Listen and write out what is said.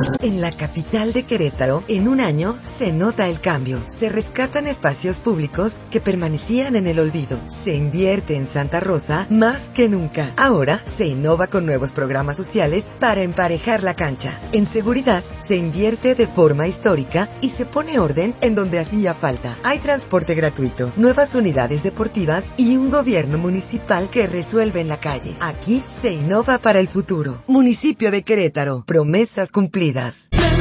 En la capital de Querétaro, en un año, se nota el cambio. Se rescatan espacios públicos que permanecían en el olvido. Se invierte en Santa Rosa más que nunca. Ahora, se innova con nuevos programas sociales para emparejar la cancha. En seguridad, se invierte de forma histórica y se pone orden en donde hacía falta. Hay transporte gratuito, nuevas unidades deportivas y un gobierno municipal que resuelve en la calle. Aquí se innova para el futuro. Municipio de Querétaro. Promesas cumplidas.